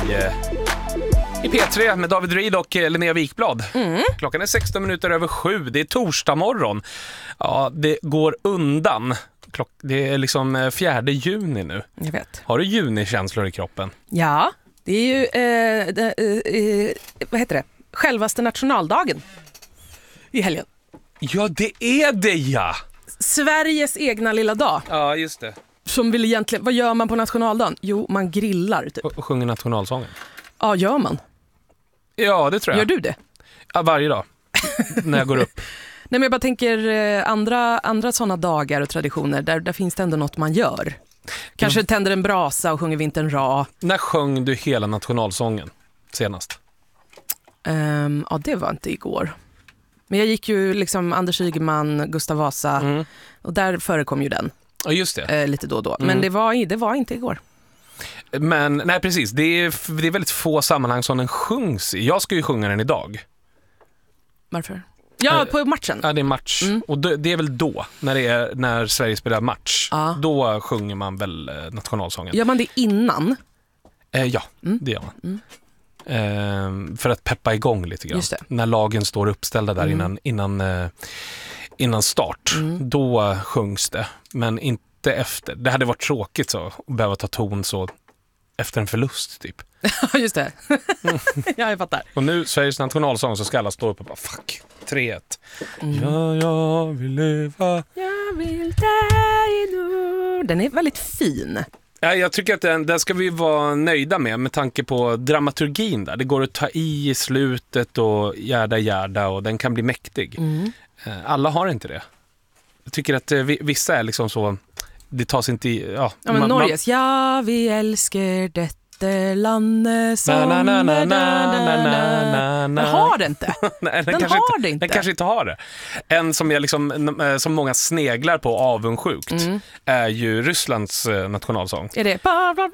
i P3 med David Reed och Linnea Wikblad. Klockan är 16 minuter över 7. Det är torsdag morgon. Ja, det går undan. Det är liksom 4 juni nu. Jag vet. Har du junikänslor i kroppen? Ja, det är ju vad heter det? Självaste nationaldagen i helgen. Ja, det är det, ja! Sveriges egna lilla dag. Ja, just det. Som vill egentligen, vad gör man på nationaldagen? Jo, man grillar typ. Och sjunger nationalsången. Ja, gör man. Ja, det tror jag. Gör du det? Ja, varje dag. När jag går upp. Nej, men jag bara tänker andra sådana dagar och traditioner där finns det ändå något man gör. Kanske tänder en brasa och sjunger Vintern Ra. När sjöng du hela nationalsången senast? Ja, det var inte igår. Men jag gick ju liksom Anders Ygeman, Gustav Vasa och där förekom ju den. Ja, just det. Lite då och då. Men det var inte igår. Men nej, precis. Det är väldigt få sammanhang som den sjungs i. Jag ska ju sjunga den idag. Varför? Ja, på matchen. Ja, det är match. Och det är väl då, när Sverige spelar match. Ja. Då sjunger man väl nationalsången. Gör man det innan? Ja, det gör man. För att peppa igång lite grann. Just det. När lagen står uppställda där innan start. Då sjungs det. Men inte efter. Det hade varit tråkigt så att behöva ta ton så efter en förlust typ. Ja, just det. Ja, jag fattar. Och nu Sveriges nationalsång så ska alla stå upp och bara fuck, 3-1. Ja, jag vill leva. Jag vill dig nu. Den är väldigt fin. Ja, jag tycker att den ska vi vara nöjda med tanke på dramaturgin där. Det går att ta i slutet och gärda och den kan bli mäktig. Alla har inte det. Jag tycker att vissa är liksom så, det tas inte i... Ja, men Norges, ja vi älskar detta landet som... Den har det inte. Nej, den har det inte. Den kanske inte har det. En som jag liksom, som många sneglar på avundsjukt är ju Rysslands nationalsång. Är det?